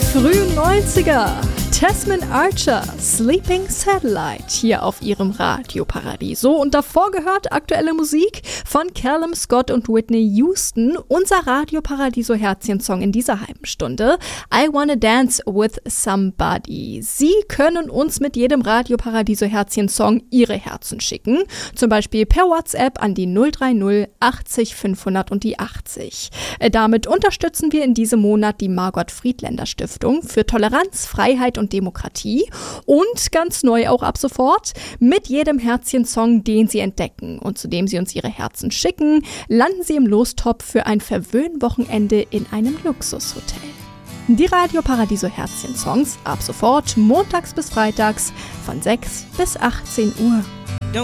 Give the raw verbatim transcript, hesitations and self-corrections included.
Frühen neunziger. Tasman Archer, Sleeping Satellite, hier auf ihrem Radio Paradiso. Und davor gehört aktuelle Musik von Callum Scott und Whitney Houston. Unser Radio Paradiso Herzchen-Song in dieser halben Stunde, I Wanna Dance with Somebody. Sie können uns mit jedem Radio Paradiso Herzchen-Song ihre Herzen schicken. Zum Beispiel per WhatsApp an die null drei null achtzig fünfhundert und die achtzig. Damit unterstützen wir in diesem Monat die Margot Friedländer Stiftung für Toleranz, Freiheit und Demokratie und ganz neu auch ab sofort mit jedem Herzchen-Song, den Sie entdecken und zu dem Sie uns Ihre Herzen schicken, landen Sie im Lostopf für ein Verwöhnwochenende in einem Luxushotel. Die Radio Paradiso Herzchen-Songs ab sofort montags bis freitags von sechs bis achtzehn Uhr.